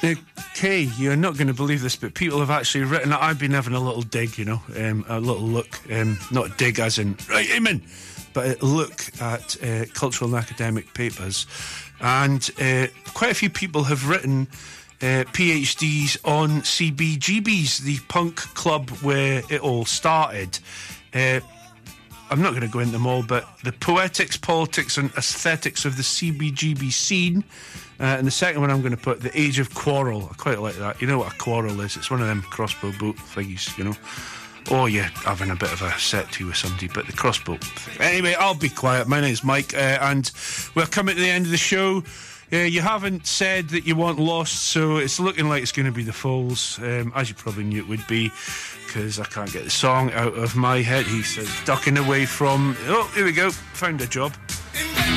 Kay, you're not going to believe this, but people have actually written that. I've been having a little dig, a little look, not dig as in, right, amen, but a look at cultural and academic papers. And quite a few people have written PhDs on CBGB's, the punk club where it all started. I'm not going to go into them all, but the poetics, politics and aesthetics of the CBGB scene. And the second one I'm going to put, the age of quarrel. I quite like that. You know what a quarrel is? It's one of them crossbow boat thingies, Or you're having a bit of a set to with somebody, but the crossbow thing. Anyway, I'll be quiet. My name's Mike, and we're coming to the end of the show. You haven't said that you want Lost, so it's looking like it's going to be the Falls, as you probably knew it would be, because I can't get the song out of my head. He said, ducking away from... Oh, here we go. Found a job.